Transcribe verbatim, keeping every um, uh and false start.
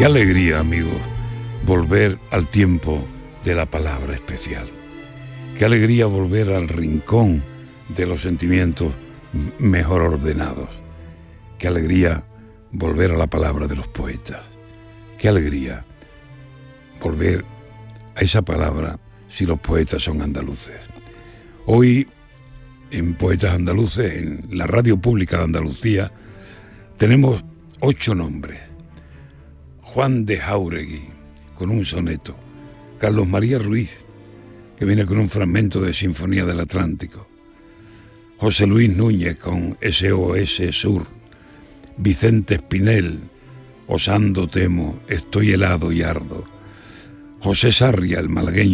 Qué alegría, amigos, volver al tiempo de la palabra especial. Qué alegría volver al rincón de los sentimientos mejor ordenados. Qué alegría volver a la palabra de los poetas. Qué alegría volver a esa palabra si los poetas son andaluces. Hoy, en Poetas Andaluces, en la Radio Pública de Andalucía, tenemos ocho nombres. Juan de Jáuregui, con un soneto. Carlos María Ruiz, que viene con un fragmento de Sinfonía del Atlántico. José Luis Núñez, con S O S Sur. Vicente Espinel, Osando temo, estoy helado y ardo. José Sarria, el malagueño,